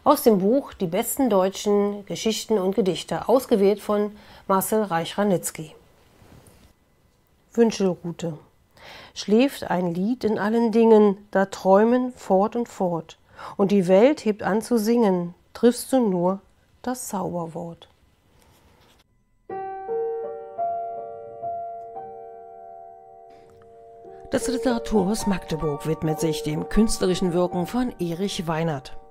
Aus dem Buch Die besten deutschen Geschichten und Gedichte, ausgewählt von Marcel Reich-Ranitzky. Wünschelrute. Schläft ein Lied in allen Dingen, da träumen fort und fort, und die Welt hebt an zu singen, triffst du nur das Zauberwort. Das Literaturhaus Magdeburg widmet sich dem künstlerischen Wirken von Erich Weinert.